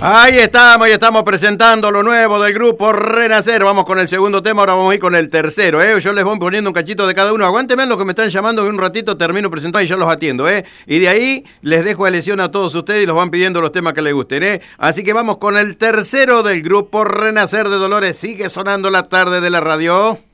Ahí estamos presentando lo nuevo del grupo Renacer. Vamos con el segundo tema, ahora vamos a ir con el tercero, Yo les voy poniendo un cachito de cada uno. Aguántenme los que me están llamando, que un ratito termino presentando y yo los atiendo, Y de ahí les dejo elección a todos ustedes y los van pidiendo los temas que les gusten, Así que vamos con el tercero del grupo Renacer de Dolores. Sigue sonando la tarde de la radio.